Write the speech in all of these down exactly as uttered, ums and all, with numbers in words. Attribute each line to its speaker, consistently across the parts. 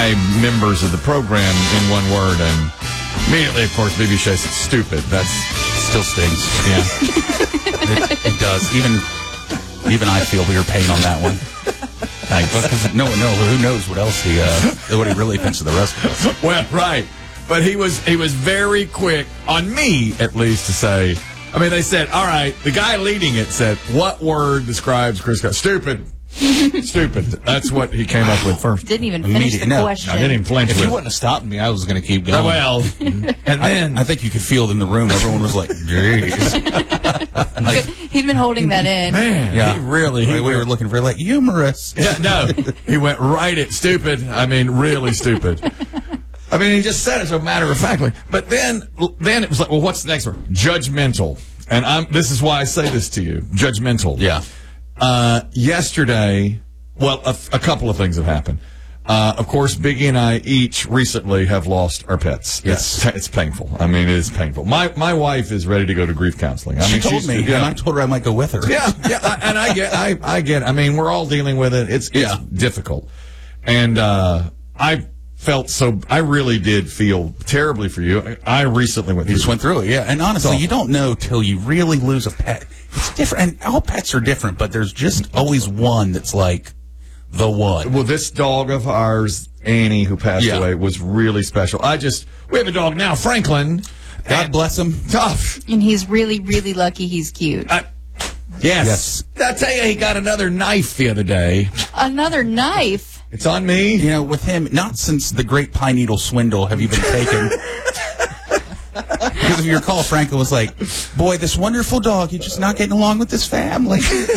Speaker 1: hey, members of the program in one word, and immediately, of course, B B Shea said, stupid. That still stings.
Speaker 2: Yeah. it, it does. Even even I feel your pain on that one. Thanks. Because no one knows. Who knows what else he, uh, what he really thinks of the rest of us.
Speaker 1: Well, right. But he was he was very quick, on me at least, to say, I mean, they said, all right, the guy leading it said, what word describes Chris Scott? Stupid. Stupid. That's what he came up with first.
Speaker 3: Didn't even finish the
Speaker 2: no,
Speaker 3: question.
Speaker 1: I didn't even flinch
Speaker 4: If
Speaker 1: with
Speaker 4: you
Speaker 1: it.
Speaker 4: wouldn't have stopped me, I was going to keep going.
Speaker 1: Well, and then...
Speaker 2: I, I think you could feel it in the room. Everyone was like, jeez.
Speaker 3: Like, he'd been holding that in.
Speaker 1: Man,
Speaker 2: Yeah.
Speaker 1: he really... He
Speaker 2: we were
Speaker 1: went,
Speaker 2: looking for, like, humorous.
Speaker 1: yeah, no, he went right at stupid. I mean, really stupid. I mean, he just said it so matter-of-factly. But then then it was like, well, what's the next word? Judgmental. And I'm, this is why I say this to you. Judgmental.
Speaker 2: Yeah.
Speaker 1: Uh, yesterday, well, a, a couple of things have happened. Uh, of course, Biggie and I each recently have lost our pets.
Speaker 2: Yes.
Speaker 1: It's, it's painful. I mean, it is painful. My my wife is ready to go to grief counseling. I
Speaker 2: She
Speaker 1: mean,
Speaker 2: told
Speaker 1: she's-
Speaker 2: me,
Speaker 1: yeah.
Speaker 2: and I told her I might go with her.
Speaker 1: Yeah, yeah, I, and I get, I, I get. I mean, we're all dealing with it. It's, it's
Speaker 2: Yeah.
Speaker 1: difficult, and uh, I felt so. I really did feel terribly for you. I, I recently went
Speaker 2: You
Speaker 1: through.
Speaker 2: just went through it, yeah. And honestly, you don't know till you really lose a pet. It's different, and all pets are different, but there's just always one that's like the one.
Speaker 1: Well, this dog of ours, Annie, who passed
Speaker 2: Yeah.
Speaker 1: away, was really special. I just, we have a dog now, Franklin.
Speaker 2: God bless him.
Speaker 1: Tough.
Speaker 3: And he's really, really lucky he's cute.
Speaker 1: I, yes.
Speaker 2: Yes.
Speaker 1: I tell you, he got another knife the other day.
Speaker 3: Another knife.
Speaker 1: It's on me.
Speaker 2: You know, with him, not since the Great Pine Needle Swindle have you been taken. Because if you recall, Franklin was like, boy, this wonderful dog, he's just not getting along with this family.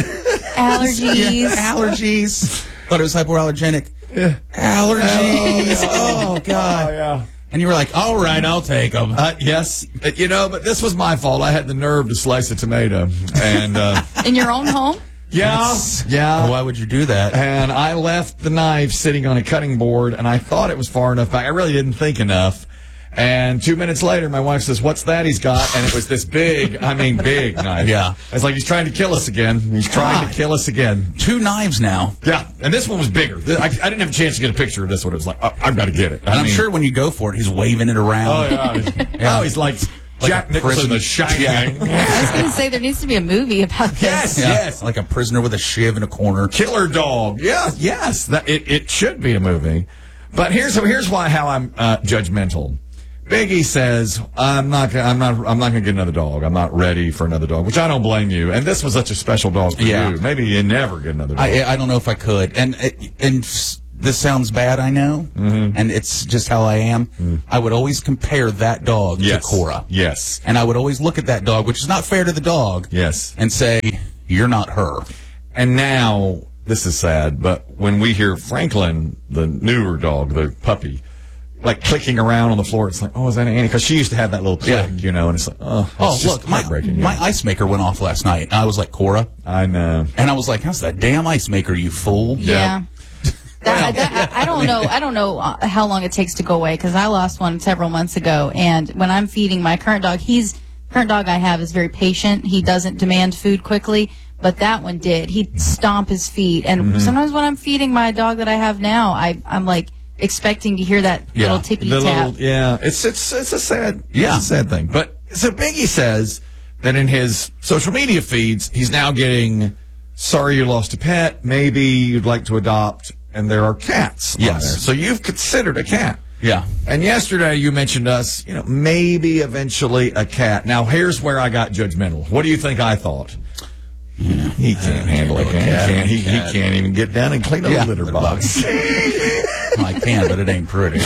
Speaker 3: Allergies.
Speaker 2: Yeah, allergies. Thought it was hypoallergenic.
Speaker 1: Yeah.
Speaker 2: Allergies. Oh, God.
Speaker 1: Oh, yeah.
Speaker 2: And you were like, all right, I'll take them.
Speaker 1: Uh, yes. Uh, You know, but this was my fault. I had the nerve to slice a tomato. And, uh,
Speaker 3: In your own home?
Speaker 1: yeah. Yeah.
Speaker 2: Why would you do that?
Speaker 1: And I left the knife sitting on a cutting board, and I thought it was far enough back. I really didn't think enough. And two minutes later, my wife says, what's that he's got? And it was this big, I mean, big knife.
Speaker 2: Yeah.
Speaker 1: It's like he's trying to kill us again. He's trying
Speaker 2: God.
Speaker 1: to kill us again.
Speaker 2: Two knives now.
Speaker 1: Yeah. And this one was bigger. I, I didn't have a chance to get a picture of this one. It was like, oh, I've got to get it. I
Speaker 2: And I'm
Speaker 1: mean-
Speaker 2: sure when you go for it, he's waving it around.
Speaker 1: Oh, yeah.
Speaker 2: Yeah.
Speaker 1: Oh, he's like,
Speaker 2: Like
Speaker 1: Jack
Speaker 2: a
Speaker 1: Nicholson,
Speaker 2: prison-
Speaker 1: the Shining.
Speaker 3: I was going to say there needs to be a movie about this.
Speaker 1: Yes,
Speaker 2: Yeah.
Speaker 1: yes.
Speaker 2: Like a prisoner with a shiv in a corner.
Speaker 1: Killer dog. Yeah, yes. That it, it should be a movie. But here's here's why how I'm uh, judgmental. Biggie says, I'm not gonna, I'm not I'm not going to get another dog. I'm not ready for another dog, which I don't blame you. And this was such a special dog for
Speaker 2: Yeah.
Speaker 1: you. Maybe you never get another dog.
Speaker 2: I I don't know if I could. And and this sounds bad, I know. Mm-hmm. And it's just how I am. Mm. I would always compare that dog
Speaker 1: yes.
Speaker 2: to Cora.
Speaker 1: Yes.
Speaker 2: And I would always look at that dog, which is not fair to the dog.
Speaker 1: Yes.
Speaker 2: And say, you're not her.
Speaker 1: And now, this is sad, but when we hear Franklin, the newer dog, the puppy, like clicking around on the floor, it's like, oh, is that Annie? Because she used to have that little click,
Speaker 2: Yeah.
Speaker 1: you know, and it's like, oh, it's
Speaker 2: Oh,
Speaker 1: just
Speaker 2: look, my,
Speaker 1: heartbreaking.
Speaker 2: my
Speaker 1: yeah.
Speaker 2: ice maker went off last night. And I was like, Cora.
Speaker 1: I know.
Speaker 2: And I was like, how's that damn ice maker, you fool?
Speaker 3: Yeah. That, that, I, I don't know. I don't know uh, how long it takes to go away because I lost one several months ago. And when I'm feeding my current dog, he's current dog I have is very patient. He doesn't demand food quickly, but that one did. He'd stomp his feet. And
Speaker 1: Mm-hmm.
Speaker 3: sometimes when I'm feeding my dog that I have now, I I'm like expecting to hear that
Speaker 2: Yeah.
Speaker 3: little tippity
Speaker 1: The
Speaker 3: tap.
Speaker 1: little, yeah, it's it's it's a sad,
Speaker 2: Yeah.
Speaker 1: it's a sad thing. But so Biggie says that in his social media feeds, he's now getting, sorry you lost a pet, maybe you'd like to adopt, and there are cats on
Speaker 2: Yes.
Speaker 1: there. So you've considered a cat.
Speaker 2: Yeah.
Speaker 1: And yesterday you mentioned us, you know, maybe eventually a cat. Now here's where I got judgmental. What do you think I thought?
Speaker 2: Yeah.
Speaker 1: He can't handle a cat. He can't, he, he can't even get down and clean a
Speaker 2: Yeah,
Speaker 1: litter
Speaker 2: litter
Speaker 1: box.
Speaker 2: I can, but it ain't pretty.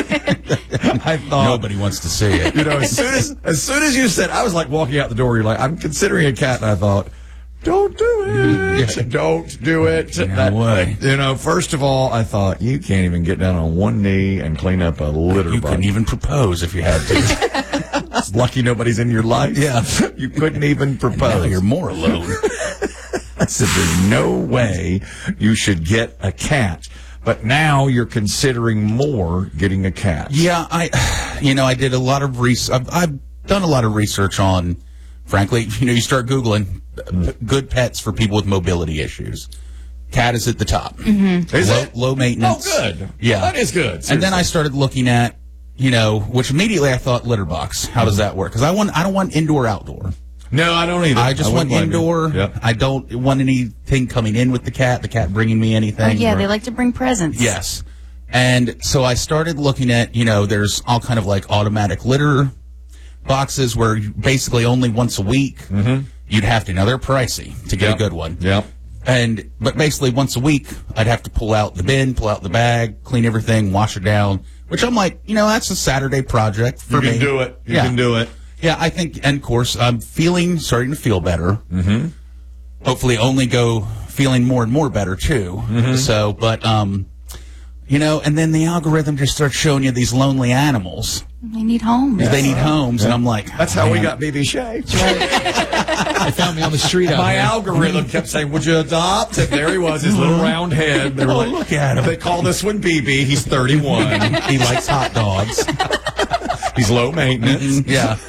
Speaker 1: I thought
Speaker 2: Nobody wants to see it.
Speaker 1: You know, as soon as as soon as you said, I was like walking out the door. You're like, I'm considering a cat, and I thought, don't do it,
Speaker 2: Yeah.
Speaker 1: don't do it.
Speaker 2: No way.
Speaker 1: You know, first of all, I thought you can't even get down on one knee and clean up a litter
Speaker 2: You
Speaker 1: box.
Speaker 2: couldn't even propose if you had to.
Speaker 1: It's lucky nobody's in your life.
Speaker 2: Yeah.
Speaker 1: You couldn't even
Speaker 2: Now
Speaker 1: propose.
Speaker 2: you're more alone.
Speaker 1: I said, there's no way you should get a cat. But now you're considering more getting a cat.
Speaker 2: Yeah, I, you know, I did a lot of research. I've, I've done a lot of research on, frankly, you know, you start Googling uh, good pets for people with mobility issues. cat is at the top.
Speaker 3: Mm-hmm.
Speaker 1: Is
Speaker 2: low,
Speaker 1: it?
Speaker 2: low maintenance.
Speaker 1: Oh, good.
Speaker 2: Yeah.
Speaker 1: That is good.
Speaker 2: And then I
Speaker 1: Seriously.
Speaker 2: started looking at, you know, which immediately I thought litter box. How does that work? Because I want, I don't want indoor outdoor.
Speaker 1: No, I don't either.
Speaker 2: I just want
Speaker 1: wouldn't blame you.
Speaker 2: indoor.
Speaker 1: Yep.
Speaker 2: I don't want anything coming in with the cat. The cat bringing me anything.
Speaker 3: Oh, yeah,
Speaker 2: or-
Speaker 3: they like to bring presents.
Speaker 2: Yes. And so I started looking at, you know, there's all kind of like automatic litter boxes where you basically only once a week you'd have to. Now they're pricey to get
Speaker 1: Yep.
Speaker 2: a good one.
Speaker 1: Yep.
Speaker 2: And but basically once a week I'd have to pull out the bin, pull out the bag, clean everything, wash it down. Which I'm like, you know, that's a Saturday project for
Speaker 1: You
Speaker 2: me.
Speaker 1: can do it. You
Speaker 2: Yeah.
Speaker 1: can do it.
Speaker 2: Yeah, I think, and of course, I'm feeling, starting to feel better. Mm-hmm. Hopefully, only go feeling more and more better too.
Speaker 1: Mm-hmm.
Speaker 2: So, but um, you know, and then the algorithm just starts showing you these lonely animals.
Speaker 3: They need homes.
Speaker 2: They need homes, and I'm like,
Speaker 1: That's how we
Speaker 2: man.
Speaker 1: got B B Shay.
Speaker 4: They found me on the street out
Speaker 1: My
Speaker 4: here.
Speaker 1: algorithm kept saying, "Would you adopt?" And there he was, his little round head. They were
Speaker 2: Oh,
Speaker 1: like,
Speaker 2: look at him.
Speaker 1: They call this one B B. He's thirty-one.
Speaker 2: He likes hot dogs.
Speaker 1: He's low maintenance.
Speaker 2: Yeah,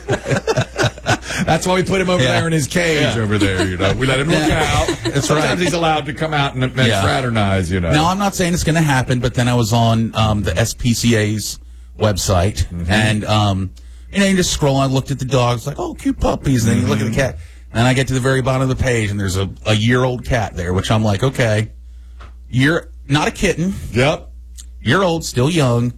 Speaker 1: That's why we put him over
Speaker 2: Yeah.
Speaker 1: there in his cage
Speaker 2: Yeah.
Speaker 1: over there. You know, we let him look
Speaker 2: Yeah.
Speaker 1: out.
Speaker 2: That's
Speaker 1: Sometimes
Speaker 2: right.
Speaker 1: he's allowed to come out and, and
Speaker 2: Yeah.
Speaker 1: fraternize. You know.
Speaker 2: Now, I'm not saying it's going to happen, but then I was on um, the S P C A's website, and um, you know, you just scroll. I looked at the dogs, like, oh, cute puppies. And then you look at the cat, and I get to the very bottom of the page, and there's a, a year-old cat there, which I'm like, okay, you're not a kitten,
Speaker 1: Yep.
Speaker 2: you're old, still young.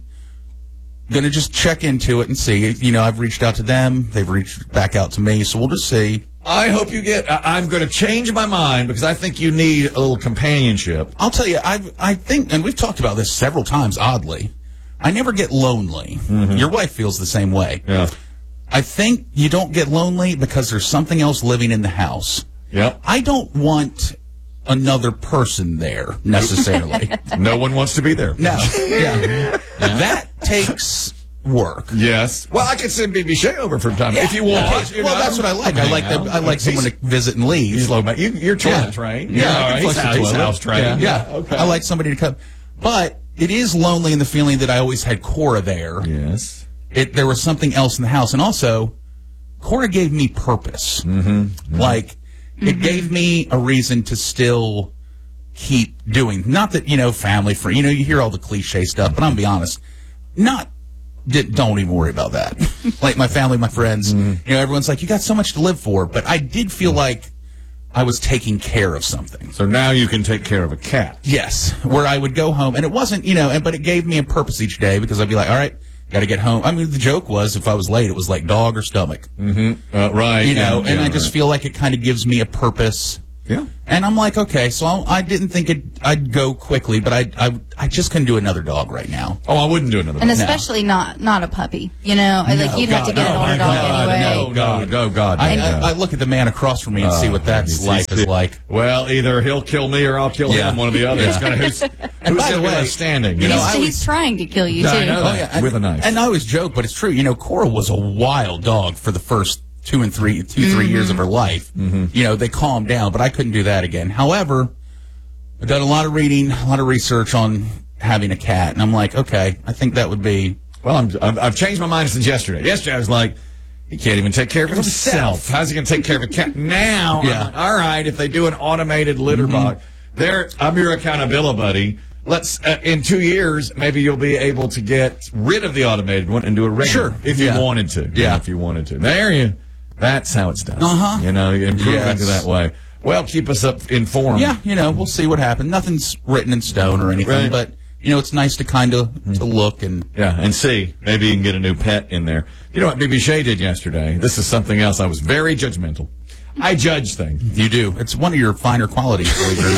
Speaker 2: Gonna just check into it and see. You know, I've reached out to them, they've reached back out to me, so we'll just see.
Speaker 1: I hope you get. I, I'm going to change my mind because I think you need a little companionship.
Speaker 2: I'll tell you, I I think, and we've talked about this several times, oddly, I never get lonely. Your wife feels the same way.
Speaker 1: Yeah.
Speaker 2: I think you don't get lonely because there's something else living in the house.
Speaker 1: Yep.
Speaker 2: I don't want another person there necessarily.
Speaker 1: No one wants to be there.
Speaker 2: No. Yeah. That takes work.
Speaker 1: Yes. Well, I could send B B Shay over from time if you want. You
Speaker 2: Well,
Speaker 1: know?
Speaker 2: that's what I like. I like the, I like someone to visit and leave.
Speaker 1: He's low. You, you're toilet
Speaker 2: Yeah.
Speaker 1: trained.
Speaker 2: Yeah, I
Speaker 1: Yeah.
Speaker 2: can
Speaker 1: He's,
Speaker 2: flush the
Speaker 1: he's
Speaker 2: toilet.
Speaker 1: house trained.
Speaker 2: Yeah.
Speaker 1: Okay.
Speaker 2: I like somebody to come. But it is lonely in the feeling that I always had Cora there.
Speaker 1: Yes.
Speaker 2: It there was something else in the house, and also Cora gave me purpose. Mm-hmm. Like it gave me a reason to still keep doing. Not that you know, family, friend. You know, you hear all the cliche stuff, but I'm gonna be honest. Not. di- Don't even worry about that. Like my family, my friends. You know, everyone's like, you got so much to live for. But I did feel like I was taking care of something.
Speaker 1: So now you can take care of a cat.
Speaker 2: Yes, where I would go home, and it wasn't, you know, and but it gave me a purpose each day because I'd be like, all right, got to get home. I mean, the joke was if I was late, it was like dog or stomach,
Speaker 1: Uh, right.
Speaker 2: you know,
Speaker 1: yeah,
Speaker 2: and
Speaker 1: yeah,
Speaker 2: I just
Speaker 1: right.
Speaker 2: feel like it kind of gives me a purpose.
Speaker 1: Yeah.
Speaker 2: And I'm like, okay, so I'll, I didn't think it, I'd go quickly, but I, I, I just couldn't do another dog right now.
Speaker 1: Oh, I wouldn't do another
Speaker 3: And
Speaker 1: one.
Speaker 3: especially not not a puppy. You know, I like
Speaker 2: No,
Speaker 3: you'd have to
Speaker 2: God,
Speaker 3: get
Speaker 2: no,
Speaker 3: an older
Speaker 2: my
Speaker 3: dog
Speaker 2: God,
Speaker 3: anyway.
Speaker 1: No, God, no, God.
Speaker 2: I,
Speaker 1: no.
Speaker 2: I, I look at the man across from me and see what that's
Speaker 1: He's-
Speaker 2: life
Speaker 1: he's-
Speaker 2: is like.
Speaker 1: Well, either he'll kill me or I'll kill
Speaker 2: Yeah.
Speaker 1: him. One or the other.
Speaker 2: Yeah.
Speaker 1: It's gonna, who's
Speaker 2: And
Speaker 1: who's
Speaker 2: by the
Speaker 1: gonna be
Speaker 2: way,
Speaker 1: left standing? You
Speaker 2: you know,
Speaker 1: know,
Speaker 3: he's,
Speaker 2: I was-
Speaker 3: he's trying to kill you
Speaker 1: No,
Speaker 3: too.
Speaker 1: I know that.
Speaker 2: and,
Speaker 1: With a knife.
Speaker 2: And I always joke, but it's true. You know, Cora was a wild dog for the first two and three, two, three years of her life. You know, they calmed down, but I couldn't do that again. However, I've done a lot of reading, a lot of research on having a cat, and I'm like, okay, I think that would be.
Speaker 1: Well, I'm, I've, I've changed my mind since yesterday. Yesterday, I was like, he can't even take care of himself. How's he going to take care of a cat? Now,
Speaker 2: Yeah.
Speaker 1: I'm like, all right, if they do an automated litter box, there, I'm your accountability buddy. Let's, uh, in two years, maybe you'll be able to get rid of the automated one and do a regular.
Speaker 2: Sure.
Speaker 1: If you
Speaker 2: Yeah.
Speaker 1: wanted to. You
Speaker 2: Yeah.
Speaker 1: know, if you wanted to. There you, that's how it's done.
Speaker 2: Uh-huh.
Speaker 1: You know, you improve
Speaker 2: Yes.
Speaker 1: into that way. Well, keep us up informed.
Speaker 2: Yeah, you know, we'll see what happens. Nothing's written in stone or anything,
Speaker 1: Right.
Speaker 2: but you know, it's nice to kind of to look and.
Speaker 1: Yeah, and see. Maybe you can get a new pet in there. You know what B B Shay did yesterday? This is something else. I was very judgmental. I judge things.
Speaker 2: You do. It's one of your finer qualities, believe it or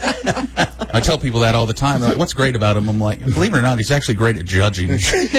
Speaker 2: not. I tell people that all the time. They're like, what's great about him? I'm like, believe it or not, he's actually great at judging.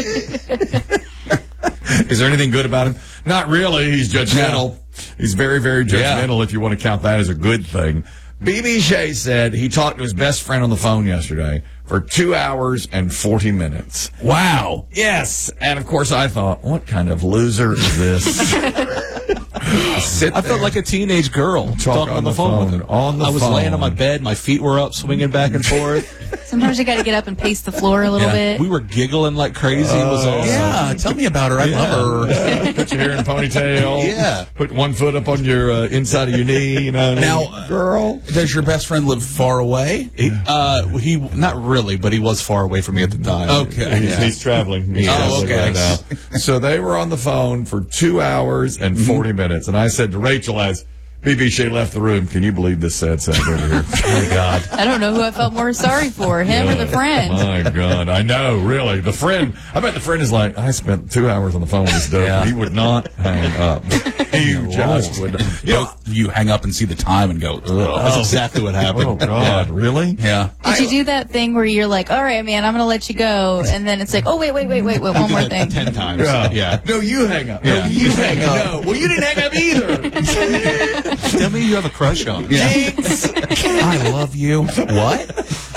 Speaker 1: Is there anything good about him? Not really. He's judgmental. He's very, very judgmental
Speaker 2: Yeah.
Speaker 1: if you want to count that as a good thing. B B Shay said he talked to his best friend on the phone yesterday for two hours and forty minutes.
Speaker 2: Wow.
Speaker 1: Yes. And of course I thought, what kind of loser is this? Sit
Speaker 4: I felt
Speaker 1: there.
Speaker 4: like a teenage girl talking on, the phone, with him.
Speaker 1: On the
Speaker 4: I was
Speaker 1: phone.
Speaker 4: laying on my bed, my feet were up, swinging back and forth.
Speaker 3: Sometimes you got to get up and pace the floor a little
Speaker 2: Yeah.
Speaker 3: bit.
Speaker 4: We were giggling like crazy. It was awesome.
Speaker 2: Yeah, tell me about her. I love her.
Speaker 1: Yeah, put your hair in a ponytail.
Speaker 4: Yeah.
Speaker 1: Put one foot up on your uh, inside of your knee. You know,
Speaker 2: Now, uh,
Speaker 1: girl.
Speaker 2: Does your best friend live far away?
Speaker 4: He, uh, he not really, but he was far away from me at the time.
Speaker 2: Okay.
Speaker 1: He's,
Speaker 2: Yeah.
Speaker 1: he's traveling. He's
Speaker 2: Oh,
Speaker 1: traveling
Speaker 2: okay.
Speaker 1: right now. So they were on the phone for two hours and forty minutes, and I said to Rachel as B B Shea left the room, "Can you believe this sad sack over here?" Oh my God.
Speaker 3: I don't know who I felt more sorry for, him or the friend.
Speaker 1: My God, I know, really. The friend, I bet the friend is like, I spent two hours on the phone with this dope.
Speaker 2: Yeah.
Speaker 1: He would not hang up. He just would. You know,
Speaker 2: Both you hang up and see the time and go, ugh.
Speaker 4: That's exactly what happened.
Speaker 1: oh God, really?
Speaker 2: Yeah.
Speaker 3: Did you do that thing where you're like, all right, man, I'm going to let you go. And then it's like, oh, wait, wait, wait, wait, wait, one more thing.
Speaker 4: Ten times.
Speaker 1: Yeah.
Speaker 4: Yeah.
Speaker 1: No, you hang up. No,
Speaker 4: Yeah.
Speaker 1: you hang up. No. Well, you didn't hang up either.
Speaker 4: Tell me you have a crush on.
Speaker 2: I love you. What?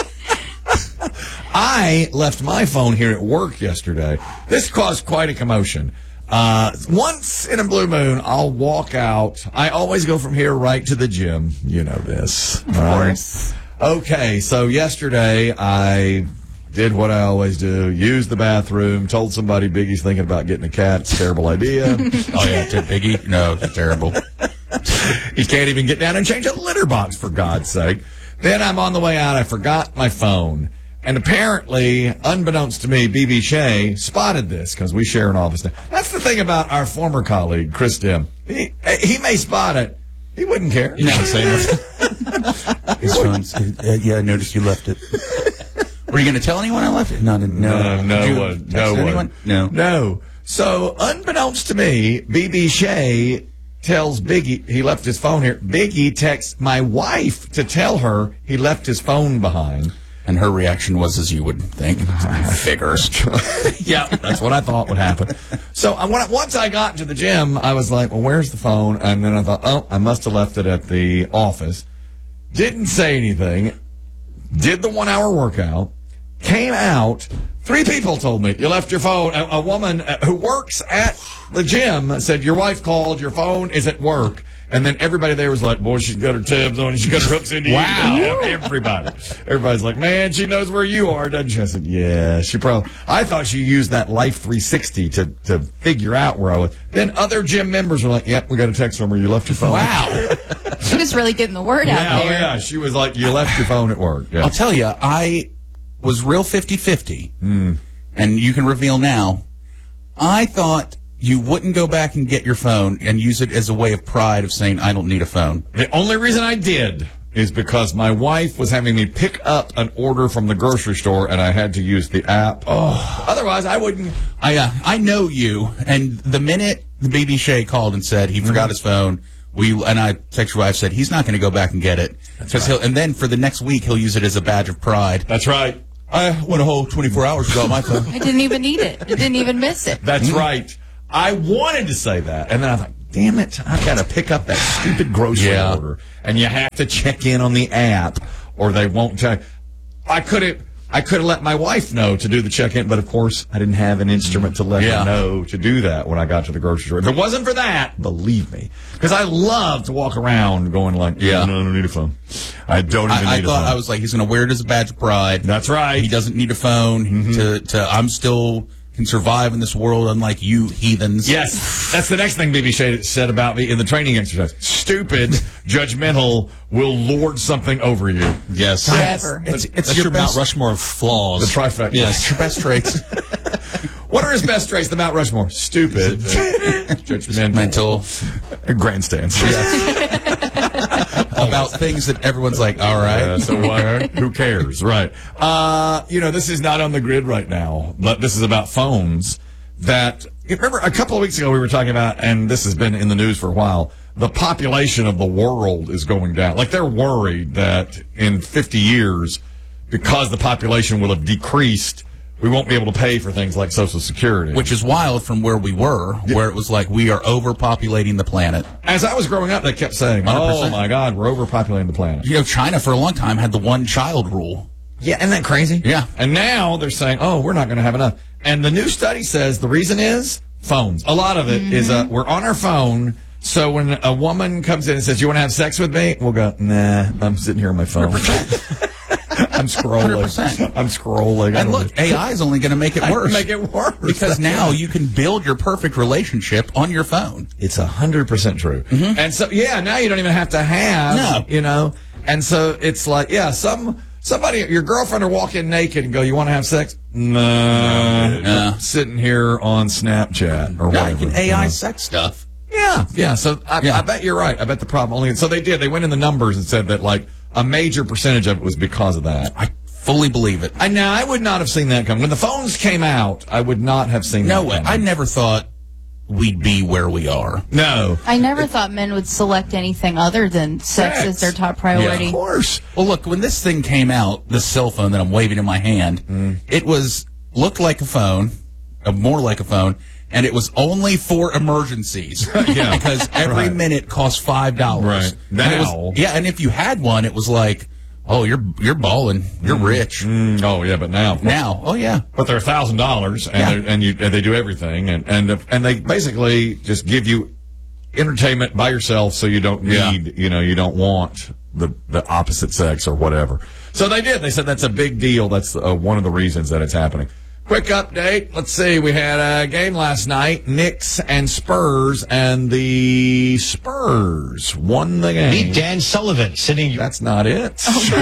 Speaker 1: I left my phone here at work yesterday. This caused quite a commotion. Uh, once in a blue moon, I'll walk out. I always go from here right to the gym. You know this.
Speaker 3: Of course.
Speaker 1: Okay, so yesterday I did what I always do, used the bathroom, told somebody Biggie's thinking about getting a cat. It's a terrible idea.
Speaker 2: Oh, yeah, to Biggie? No, it's terrible.
Speaker 1: He can't even get down and change a litter box, for God's sake. Then I'm on the way out. I forgot my phone. And apparently, unbeknownst to me, B B Shea spotted this because we share an office now. That's the thing about our former colleague, Chris Dim. He, he may spot it. He wouldn't care.
Speaker 4: You never say nothing.
Speaker 2: His phone's, uh, yeah, I noticed you left it. Were you going to tell anyone I left it? No, no,
Speaker 1: No, no
Speaker 2: Did you
Speaker 1: one.
Speaker 2: text
Speaker 1: No
Speaker 2: anyone?
Speaker 1: one.
Speaker 2: No.
Speaker 1: No. So, unbeknownst to me, B B Shea tells Biggie he left his phone here. Biggie texts my wife to tell her he left his phone behind.
Speaker 2: And her reaction was as you would think. Figures.
Speaker 1: Yeah, that's what I thought would happen. So I, when I, once I got to the gym, I was like, well, where's the phone? And then I thought, oh, I must have left it at the office. Didn't say anything. Did the one-hour workout. Came out. Three people told me, you left your phone. A, a woman who works at the gym said, your wife called, your phone is at work. And then everybody there was like, boy, she's got her tabs on, she's got her hooks into you.
Speaker 2: Wow.
Speaker 1: Everybody. Everybody's like, man, she knows where you are, doesn't she? I said, yeah, she probably. I thought she used that Life three sixty to, to figure out where I was. Then other gym members were like, yep, we got a text from her, you left your phone.
Speaker 2: Wow.
Speaker 3: She was really getting the word
Speaker 1: Yeah,
Speaker 3: out
Speaker 1: oh,
Speaker 3: there.
Speaker 1: yeah. She was like, you left your phone at work. Yeah.
Speaker 2: I'll tell you, I was real fifty-fifty. Mm. And you can reveal now. I thought you wouldn't go back and get your phone and use it as a way of pride of saying, I don't need a phone.
Speaker 1: The only reason I did is because my wife was having me pick up an order from the grocery store and I had to use the app. Oh, otherwise I wouldn't.
Speaker 2: I uh, I know you, and the minute the B B Shea called and said he forgot his phone, we and I texted your wife, said he's not going to go back and get it. Because he'll, and then for the next week he'll use it as a badge of pride.
Speaker 1: That's right.
Speaker 2: I went a whole twenty-four hours without my phone.
Speaker 3: I didn't even need it. I didn't even miss it.
Speaker 1: That's right. I wanted to say that, and then I thought, damn it, I've got to pick up that stupid grocery
Speaker 2: Yeah.
Speaker 1: order, and you have to check in on the app, or they won't check. I could have, I could have let my wife know to do the check-in, but of course, I didn't have an instrument to let
Speaker 2: Yeah.
Speaker 1: her know to do that when I got to the grocery store. If it wasn't for that, believe me, because I love to walk around going like,
Speaker 2: Yeah.
Speaker 1: no, I don't need a phone. I don't even
Speaker 2: I, I
Speaker 1: need a
Speaker 2: thought
Speaker 1: phone.
Speaker 2: I was like, he's going to wear it as a badge of pride.
Speaker 1: That's right.
Speaker 2: He doesn't need a phone to, to. I'm still can survive in this world, unlike you heathens.
Speaker 1: Yes, that's the next thing B B Shea said about me in the training exercise. Stupid, judgmental, will lord something over you.
Speaker 2: Yes.
Speaker 3: Forever.
Speaker 2: It's, it's
Speaker 4: That's
Speaker 2: your
Speaker 4: your Mount
Speaker 2: best,
Speaker 4: Rushmore of flaws.
Speaker 1: The trifecta.
Speaker 4: Yes.
Speaker 2: your best traits.
Speaker 1: What are his best traits? The Mount Rushmore. Stupid, judgmental,
Speaker 2: Mental.
Speaker 1: grandstands.
Speaker 2: About things that everyone's like, all right.
Speaker 1: Uh, so what? Who cares? Right. Uh, you know, this is not on the grid right now, but this is about phones that, remember a couple of weeks ago we were talking about, and this has been in the news for a while, the population of the world is going down. Like they're worried that in fifty years, because the population will have decreased, we won't be able to pay for things like Social Security.
Speaker 2: Which is wild from where we were, where it was like we are overpopulating the planet.
Speaker 1: As I was growing up, they kept saying,
Speaker 2: one hundred
Speaker 1: oh
Speaker 2: percent.
Speaker 1: my God, we're overpopulating the planet.
Speaker 2: You know, China for a long time had the one child rule.
Speaker 1: Yeah, isn't that crazy?
Speaker 2: Yeah.
Speaker 1: And now they're saying, oh, we're not going to have enough. And the new study says the reason is phones. A lot of it mm-hmm. is uh, we're on our phone. So when a woman comes in and says, you want to have sex with me? We'll go, nah, I'm sitting here on my phone. I'm scrolling.
Speaker 2: one hundred percent.
Speaker 1: I'm scrolling.
Speaker 2: And look, A I is only going to make it worse.
Speaker 1: Make it worse.
Speaker 2: Because now you can build your perfect relationship on your phone.
Speaker 1: It's one hundred percent true. Mm-hmm. And so, yeah, now you don't even have to have,
Speaker 2: No.
Speaker 1: you know. And so it's like, yeah, some somebody, your girlfriend will walk in naked and go, you want to have sex? No.
Speaker 2: No.
Speaker 1: Sitting here on Snapchat or
Speaker 2: Now you
Speaker 1: whatever.
Speaker 2: can A I
Speaker 1: you know.
Speaker 2: sex stuff.
Speaker 1: Yeah, yeah. So I,
Speaker 2: Yeah.
Speaker 1: I bet you're right. I bet the problem only. So they did. They went in the numbers and said that like a major percentage of it was because of that.
Speaker 2: I fully believe it.
Speaker 1: I now I would not have seen that come when the phones came out. I would not have seen
Speaker 2: No
Speaker 1: that
Speaker 2: way.
Speaker 1: come.
Speaker 2: I never thought we'd be where we are.
Speaker 1: No,
Speaker 3: I never thought men would select anything other than sex
Speaker 1: Sex.
Speaker 3: as their top priority.
Speaker 1: of course.
Speaker 2: Well, look, when this thing came out, this cell phone that I'm waving in my hand,
Speaker 1: Mm.
Speaker 2: it was looked like a phone, uh, more like a phone, and it was only for emergencies.
Speaker 1: Yeah.
Speaker 2: Because every
Speaker 1: Right.
Speaker 2: minute cost five dollars.
Speaker 1: Right. Now-
Speaker 2: yeah, and if you had one, it was like, oh, you're you're balling, you're rich.
Speaker 1: Mm, oh yeah, but now
Speaker 2: Now, oh yeah,
Speaker 1: But they're a thousand dollars, and
Speaker 2: Yeah.
Speaker 1: they're- and you and they do everything, and and and they basically just give you entertainment by yourself, so you don't
Speaker 2: Yeah.
Speaker 1: need, you know, you don't want the the opposite sex or whatever. So they did. They said that's a big deal. That's uh, one of the reasons that it's happening. Quick update. Let's see. We had a game last night, Knicks and Spurs, and the Spurs won the game.
Speaker 5: Meet Dan Sullivan sitting.
Speaker 1: That's not it.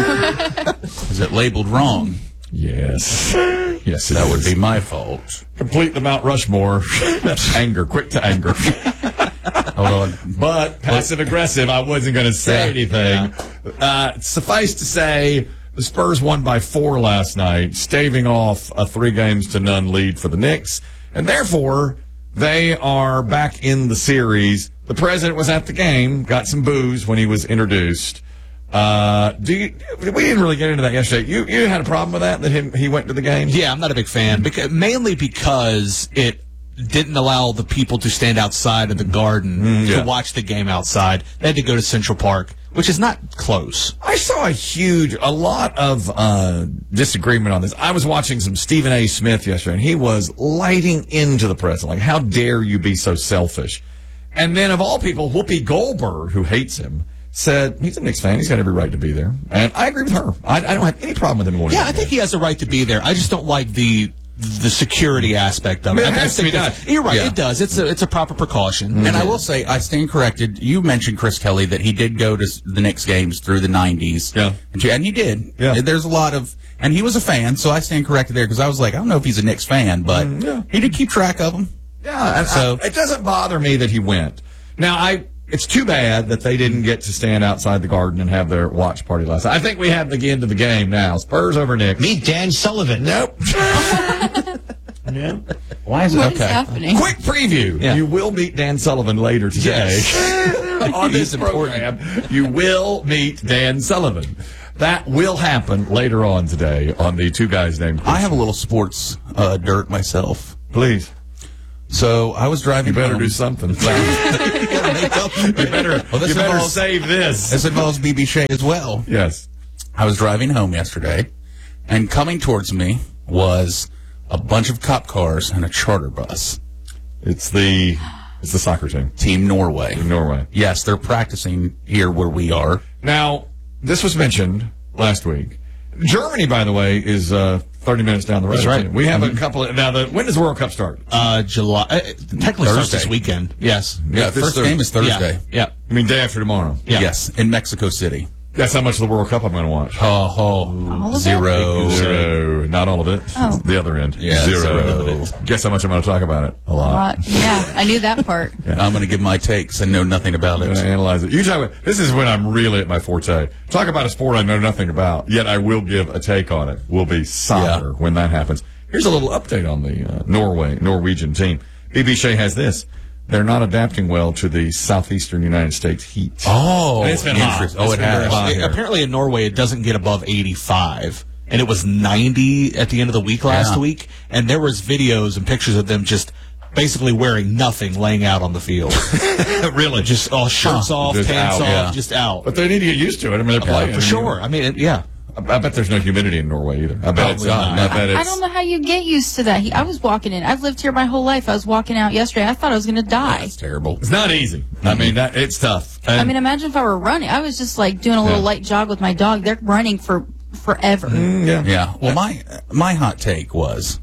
Speaker 2: is it labeled wrong?
Speaker 1: Yes. Yes, it
Speaker 2: That would
Speaker 1: is.
Speaker 2: be my fault.
Speaker 1: Complete the Mount Rushmore. That's anger, quick to anger.
Speaker 2: Hold on.
Speaker 1: But passive aggressive, I wasn't going to say
Speaker 2: Yeah.
Speaker 1: anything. Uh, suffice to say, the Spurs won by four last night, staving off a three games to none lead for the Knicks. And therefore, they are back in the series. The president was at the game, got some booze when he was introduced. Uh, do you, we didn't really get into that yesterday. You you had a problem with that, that him, he went to the game?
Speaker 4: Yeah, I'm not a big fan, because, mainly because it didn't allow the people to stand outside of the garden
Speaker 1: yeah.
Speaker 4: to watch the game outside. They had to go to Central Park, which is not close.
Speaker 1: I saw a huge, a lot of uh, disagreement on this. I was watching some Stephen A. Smith yesterday, and he was lighting into the president. Like, how dare you be so selfish? And then, of all people, Whoopi Goldberg, who hates him, said he's a Knicks fan. He's got every right to be there. And I agree with her. I, I don't have any problem with him going.
Speaker 4: Yeah,
Speaker 1: to
Speaker 4: I
Speaker 1: the
Speaker 4: think
Speaker 1: game.
Speaker 4: he has a right to be there. I just don't like the the security aspect of
Speaker 1: I
Speaker 4: it.
Speaker 1: mean, it
Speaker 4: I
Speaker 1: has to
Speaker 4: think
Speaker 1: be
Speaker 4: it's-
Speaker 1: done.
Speaker 4: You're right.
Speaker 1: Yeah.
Speaker 4: It does. It's a it's a proper precaution.
Speaker 2: And I will say, I stand corrected. You mentioned Chris Kelly that he did go to s- the Knicks games through the nineties.
Speaker 1: Yeah.
Speaker 2: And, and he did.
Speaker 1: Yeah.
Speaker 2: There's a lot of, and he was a fan, so I stand corrected there because I was like, I don't know if he's a Knicks fan, but
Speaker 1: Mm, yeah.
Speaker 2: he did keep track of them.
Speaker 1: Yeah, and
Speaker 2: So-
Speaker 1: I, it doesn't bother me that he went. Now, I it's too bad that they didn't get to stand outside the garden and have their watch party last night. I think we have the end of the game now. Spurs over Knicks.
Speaker 5: Meet Dan Sullivan.
Speaker 1: Nope.
Speaker 2: Why is it
Speaker 3: What is
Speaker 2: okay?
Speaker 3: happening?
Speaker 1: Quick preview.
Speaker 4: Yeah.
Speaker 1: You will meet Dan Sullivan later today. On this
Speaker 2: He's important.
Speaker 1: program, you will meet Dan Sullivan. That will happen later on today on the Two Guys Named Chris.
Speaker 2: I have a little sports uh, dirt myself.
Speaker 1: Please.
Speaker 2: So I was driving.
Speaker 1: You better
Speaker 2: home.
Speaker 1: do something. you
Speaker 2: you
Speaker 1: better,
Speaker 2: Well, this
Speaker 1: you better
Speaker 2: involves-
Speaker 1: save this.
Speaker 2: This involves B B Shea as well.
Speaker 1: Yes.
Speaker 2: I was driving home yesterday, and coming towards me was a bunch of cop cars and a charter bus.
Speaker 1: It's the it's the soccer team
Speaker 2: Team Norway.
Speaker 1: in Norway.
Speaker 2: Yes, they're practicing here where we are.
Speaker 1: Now, this was mentioned last week. Germany, by the way, is uh, thirty minutes down the road.
Speaker 4: That's right.
Speaker 1: We have a couple of, now, the, when does the World Cup start?
Speaker 4: Uh, July. Uh, it technically starts this
Speaker 2: Thursday.
Speaker 4: weekend. Yes.
Speaker 1: Yeah, this
Speaker 2: First
Speaker 1: Thur-
Speaker 2: game is Thursday.
Speaker 4: Yeah.
Speaker 1: I mean, day after tomorrow.
Speaker 4: Yeah.
Speaker 2: Yes, in Mexico City.
Speaker 1: That's how much of the World Cup I'm going to watch.
Speaker 2: Oh,
Speaker 3: All
Speaker 2: oh
Speaker 3: of it?
Speaker 2: zero.
Speaker 1: Zero. Not all of it.
Speaker 3: Oh.
Speaker 1: The other end.
Speaker 2: Yeah,
Speaker 1: Zero.
Speaker 2: zero.
Speaker 1: Guess how much I'm going to talk about it? A lot.
Speaker 3: Uh, yeah, I knew that part.
Speaker 2: I'm going to give my takes and know nothing about
Speaker 1: I'm going to
Speaker 2: it.
Speaker 1: analyze it. You talk about, this is when I'm really at my forte. Talk about a sport I know nothing about, yet I will give a take on it. Will be soccer
Speaker 2: Yeah.
Speaker 1: when that happens. Here's a little update on the uh, Norway, Norwegian team. B B Shea has this. They're not adapting well to the southeastern United States heat.
Speaker 2: Oh,
Speaker 4: And it's been hot.
Speaker 2: interest- Oh,
Speaker 1: It's
Speaker 2: it
Speaker 1: been very
Speaker 2: has.
Speaker 1: hot.
Speaker 4: It-
Speaker 1: here.
Speaker 4: apparently in Norway it doesn't get above eighty-five, and it was ninety at the end of the week last
Speaker 2: Yeah.
Speaker 4: week, and there was videos and pictures of them just basically wearing nothing, laying out on the field. Really, just all shirts off,
Speaker 1: Just
Speaker 4: pants
Speaker 1: out,
Speaker 4: off,
Speaker 2: yeah.
Speaker 4: just out.
Speaker 1: But they need to get used to it. I mean, they're playing.
Speaker 4: For sure. I mean, it, yeah.
Speaker 1: I, I bet there's no humidity in Norway either. I bet it's
Speaker 4: Probably
Speaker 1: not.
Speaker 4: not.
Speaker 1: I bet it's.
Speaker 3: I don't know how you get used to that. He, I was walking in. I've lived here my whole life. I was walking out yesterday. I thought I was going to die.
Speaker 2: That's terrible.
Speaker 1: It's not easy. I mean, that, it's tough.
Speaker 3: I
Speaker 1: And-
Speaker 3: mean, imagine if I were running. I was just like doing a little
Speaker 1: Yeah.
Speaker 3: light jog with my dog. They're running for forever.
Speaker 1: Mm, yeah.
Speaker 2: Yeah. Well, my my hot take was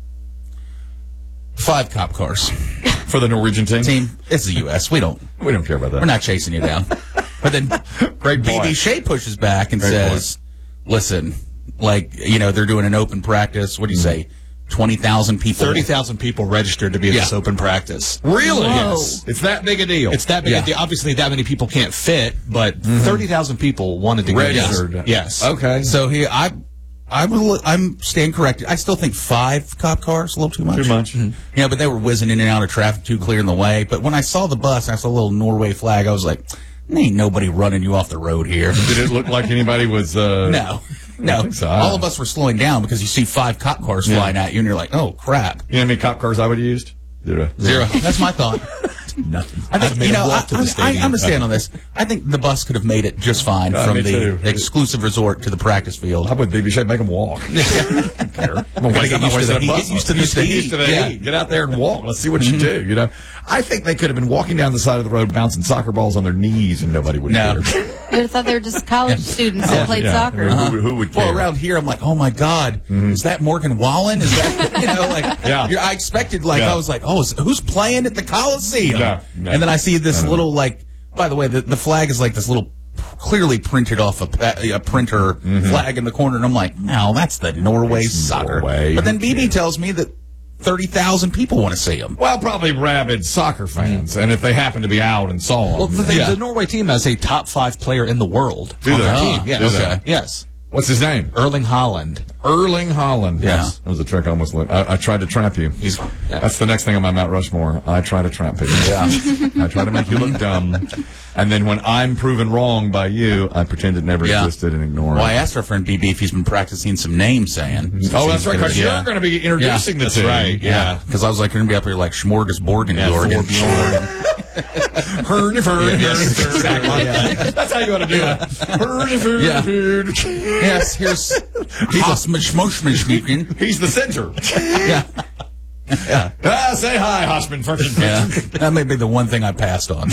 Speaker 2: five cop cars.
Speaker 1: For the Norwegian team?
Speaker 2: Team, it's the U S. We don't
Speaker 1: We don't care about that.
Speaker 2: we're not chasing you down. But then
Speaker 1: Great
Speaker 2: B B
Speaker 1: point.
Speaker 2: Shea pushes back and
Speaker 1: Great
Speaker 2: says, "Listen, like you know, they're doing an open practice. What do you say? Twenty thousand people,
Speaker 4: thirty thousand people registered to be at
Speaker 2: Yeah.
Speaker 4: this open practice.
Speaker 1: Really?
Speaker 3: Whoa.
Speaker 1: Yes. It's that big a deal.
Speaker 4: It's that big.
Speaker 2: Yeah.
Speaker 4: a deal. Obviously, that many people can't fit, but thirty thousand people wanted to
Speaker 1: registered.
Speaker 4: go. Yes.
Speaker 1: Okay.
Speaker 2: So here, I, I will, I'm staying corrected. I still think five cop cars a little too much.
Speaker 1: Too much.
Speaker 2: You know, but they were whizzing in and out of traffic, too clear in the way. But when I saw the bus, I saw a little Norway flag. I was like, ain't nobody running you off the road here.
Speaker 1: Did it look like anybody was... Uh,
Speaker 2: No,
Speaker 1: I
Speaker 2: no.
Speaker 1: think so.
Speaker 2: All of us were slowing down because you see five cop cars flying at you, and you're like, oh crap.
Speaker 1: You know how many cop cars I would have used? Zero.
Speaker 2: Zero. That's my thought.
Speaker 1: Nothing.
Speaker 2: I think,
Speaker 4: made
Speaker 2: you
Speaker 4: a
Speaker 2: know,
Speaker 4: walk
Speaker 2: I,
Speaker 4: to the
Speaker 2: I, I
Speaker 4: stadium.
Speaker 2: understand on this. I think the bus could have made it just fine
Speaker 1: Uh,
Speaker 2: from
Speaker 1: me
Speaker 2: the
Speaker 1: too.
Speaker 2: exclusive resort to the practice field.
Speaker 1: I would B B Shea make them walk. I don't care. I'm gonna wake
Speaker 2: get
Speaker 1: up and
Speaker 2: used to
Speaker 1: wait
Speaker 2: the
Speaker 1: that
Speaker 2: heat.
Speaker 1: bus.
Speaker 2: Get used to the
Speaker 1: Get
Speaker 2: heat.
Speaker 1: used to the
Speaker 2: Yeah.
Speaker 1: heat. Get out there and walk. Let's see what you do. You know, I think they could have been walking down the side of the road, bouncing soccer balls on their knees, and nobody would
Speaker 2: No.
Speaker 1: care.
Speaker 3: I would have thought they were just college students that played
Speaker 1: Yeah.
Speaker 3: soccer.
Speaker 1: I mean, who, who would care?
Speaker 2: Well, around here, I'm like, oh my God, is that Morgan Wallen? Is that, you know, like,
Speaker 1: Yeah.
Speaker 2: you're, I expected, like,
Speaker 1: Yeah.
Speaker 2: I was like, oh, is, who's playing at the Coliseum?
Speaker 1: No, no.
Speaker 2: And then I see this little, like, by the way, the, the flag is like this little, clearly printed off a, pa- a printer flag in the corner, and I'm like, no, that's the Norway
Speaker 1: It's
Speaker 2: soccer.
Speaker 1: Norway.
Speaker 2: But then B B tells me that thirty thousand people want to see him.
Speaker 1: Well, probably rabid soccer fans, and if they happen to be out and saw them.
Speaker 4: Well, the, thing,
Speaker 2: Yeah.
Speaker 4: the Norway team has a top five player in the world
Speaker 1: Do
Speaker 4: on
Speaker 1: they?
Speaker 4: their
Speaker 1: Ah,
Speaker 4: team. Yes.
Speaker 1: do they?
Speaker 2: Okay.
Speaker 4: Yes.
Speaker 1: What's his name?
Speaker 4: Erling Haaland.
Speaker 1: Erling Haaland.
Speaker 2: Yeah.
Speaker 1: Yes. That was a trick I almost let. I, I tried to trap you.
Speaker 4: He's
Speaker 1: That's the next thing on my Mount Rushmore. I try to trap people. Yeah. I try to make you look dumb. And then when I'm proven wrong by you, I pretend it never
Speaker 2: Yeah.
Speaker 1: existed and ignore
Speaker 2: Well, I
Speaker 1: it.
Speaker 2: asked our friend B B if he's been practicing some name saying.
Speaker 1: Oh, that's right, because
Speaker 2: Yeah.
Speaker 1: you're going to be introducing the
Speaker 4: That's
Speaker 1: two.
Speaker 4: right.
Speaker 2: Yeah, because I was like, you're gonna be up here like Smorgasbord and Jorgen.
Speaker 1: Hurdy, hurdy,
Speaker 2: Yes,
Speaker 1: hurdy,
Speaker 2: exactly,
Speaker 1: hurdy.
Speaker 2: yeah.
Speaker 1: That's how you want to do it. Hurdy, hurdy,
Speaker 2: Yeah.
Speaker 1: hurdy.
Speaker 2: Yes, here's Hosmishmoshmishmikin.
Speaker 1: He's the center.
Speaker 2: Yeah, yeah,
Speaker 1: Ah, say hi, Hosman.
Speaker 2: yeah. That may be the one thing I passed on.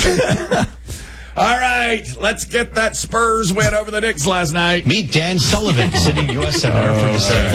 Speaker 1: All right, let's get that Spurs win over the Knicks last night.
Speaker 5: Meet Dan Sullivan, sitting U S Senator from the state.